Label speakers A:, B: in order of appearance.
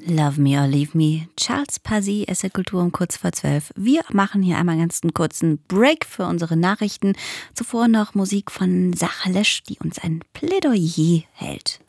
A: Love Me or Leave Me, Charles Pasi, SR-Kultur um kurz vor 12. Wir machen hier einmal ganz einen kurzen Break für unsere Nachrichten. Zuvor noch Musik von Sachalesch, die uns ein Plädoyer hält.